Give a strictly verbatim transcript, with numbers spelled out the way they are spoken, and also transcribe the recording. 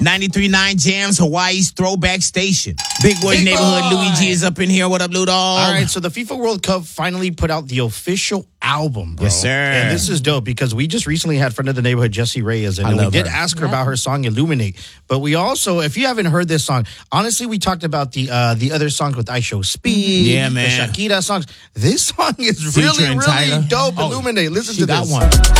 ninety-three point nine Jams, Hawaii's throwback station. Big Boy Big Neighborhood, Boy. Louis G is up in here. What up, Lou Dog? All right, so the FIFA World Cup finally put out the official album, bro. Yes, sir. And this is dope because we just recently had friend of the neighborhood, Jessie Reyes, and I we love did her. ask her about her song Illuminate. But we also, if you haven't heard this song, honestly, we talked about the uh, the other songs with I Show Speed, Yeah, man. the Shakira songs. This song is really, Featuring really Tyler. dope. Oh, Illuminate. Listen she to got this. one.